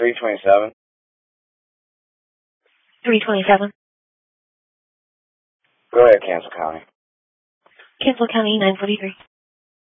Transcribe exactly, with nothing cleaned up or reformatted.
three twenty-seven. three twenty-seven. Go ahead, Cancel County. Cancel County, nine forty-three.